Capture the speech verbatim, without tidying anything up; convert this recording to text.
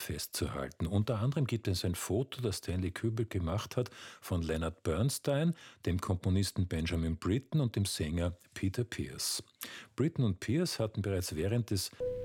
festzuhalten. Unter anderem gibt es ein Foto, das Stanley Kubrick gemacht hat, von Leonard Bernstein, dem Komponisten Benjamin Britten und dem Sänger Peter Pears. Britten und Pears hatten bereits während des